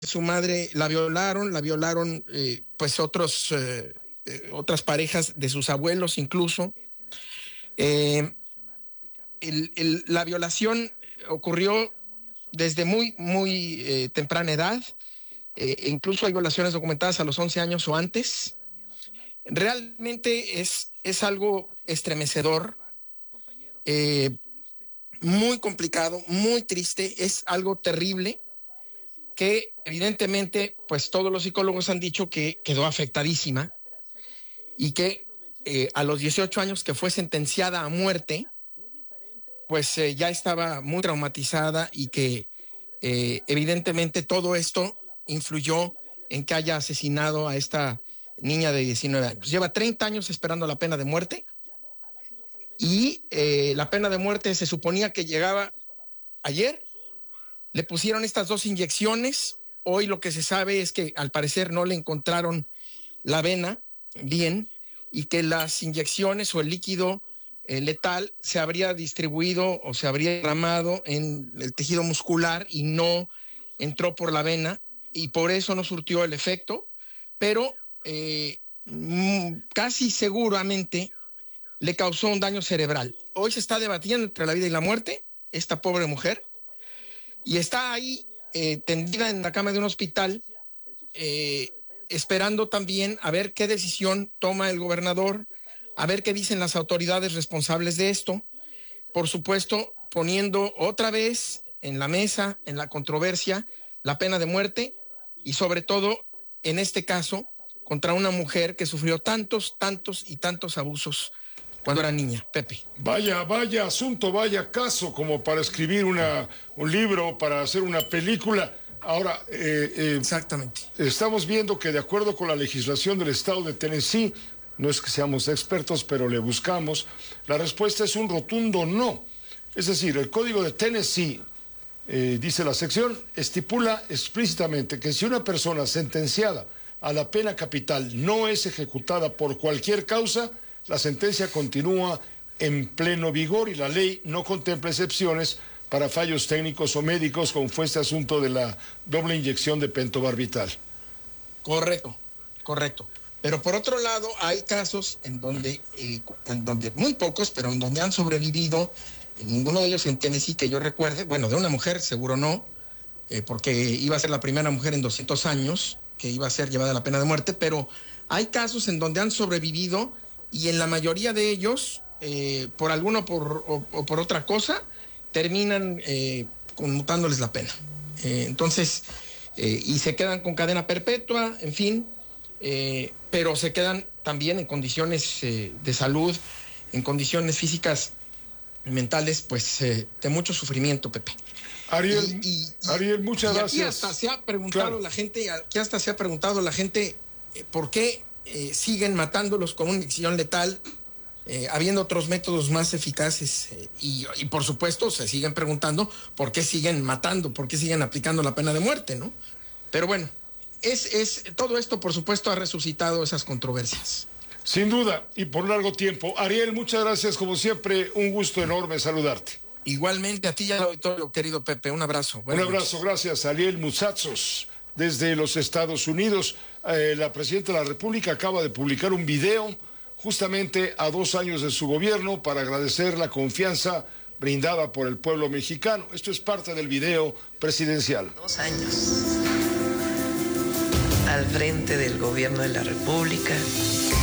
su madre la violaron pues otras parejas de sus abuelos incluso. La violación ocurrió desde muy temprana edad. Incluso hay violaciones documentadas a los 11 años o antes. Realmente es algo estremecedor, muy complicado, muy triste, es algo terrible que evidentemente pues todos los psicólogos han dicho que quedó afectadísima y que a los 18 años que fue sentenciada a muerte, pues ya estaba muy traumatizada y que evidentemente todo esto influyó en que haya asesinado a esta niña de 19 años. Lleva 30 años esperando la pena de muerte y la pena de muerte se suponía que llegaba ayer. Le pusieron estas 2 inyecciones. Hoy lo que se sabe es que al parecer no le encontraron la vena bien y que las inyecciones o el líquido letal se habría distribuido o se habría derramado en el tejido muscular y no entró por la vena y por eso no surtió el efecto, pero casi seguramente le causó un daño cerebral. Hoy se está debatiendo entre la vida y la muerte esta pobre mujer y está ahí tendida en la cama de un hospital esperando también a ver qué decisión toma el gobernador, a ver qué dicen las autoridades responsables de esto. Por supuesto, poniendo otra vez en la mesa, en la controversia, la pena de muerte y sobre todo, en este caso, contra una mujer que sufrió tantos y tantos abusos cuando era niña. Pepe. Vaya asunto, vaya caso, como para escribir un libro, para hacer una película. Ahora, exactamente. Estamos viendo que de acuerdo con la legislación del estado de Tennessee, no es que seamos expertos, pero le buscamos, la respuesta es un rotundo no. Es decir, el código de Tennessee, dice la sección, estipula explícitamente que si una persona sentenciada a la pena capital no es ejecutada por cualquier causa, la sentencia continúa en pleno vigor y la ley no contempla excepciones para fallos técnicos o médicos, como fue este asunto de la doble inyección de pentobarbital. Correcto. Pero por otro lado, hay casos en donde muy pocos, pero en donde han sobrevivido, ninguno de ellos en Tennessee que yo recuerde, bueno, de una mujer seguro no, porque iba a ser la primera mujer en 200 años que iba a ser llevada a la pena de muerte, pero hay casos en donde han sobrevivido y en la mayoría de ellos, por alguna o por otra cosa, terminan conmutándoles la pena. Entonces, y se quedan con cadena perpetua, en fin, pero se quedan también en condiciones de salud, en condiciones físicas y mentales, pues de mucho sufrimiento, Pepe. Ariel, muchas gracias. Aquí hasta se ha preguntado la gente, ¿por qué siguen matándolos con una inyección letal? Habiendo otros métodos más eficaces y por supuesto se siguen preguntando por qué siguen matando, por qué siguen aplicando la pena de muerte, ¿no? Pero bueno, todo esto por supuesto ha resucitado esas controversias. Sin duda, y por largo tiempo. Ariel, muchas gracias, como siempre, un gusto enorme saludarte. Igualmente a ti y al auditorio, querido Pepe, un abrazo. Un abrazo, gracias. Ariel Mutsatsos, desde los Estados Unidos. La presidenta de la República acaba de publicar un video justamente a 2 años de su gobierno para agradecer la confianza brindada por el pueblo mexicano. Esto es parte del video presidencial. 2 años al frente del gobierno de la República.